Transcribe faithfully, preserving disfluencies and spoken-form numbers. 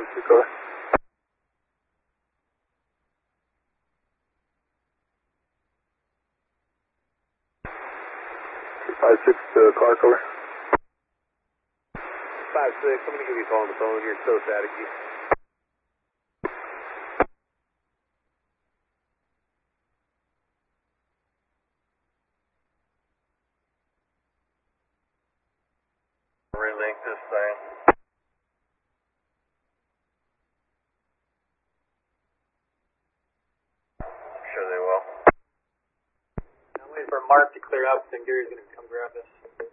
Two car. Five six uh, car cover. Five six. I'm gonna give you a call on the phone. You're so staticky. Relink this thing. I'm sure they will. I'm waiting for Mark to clear up, then Gary's gonna come grab us.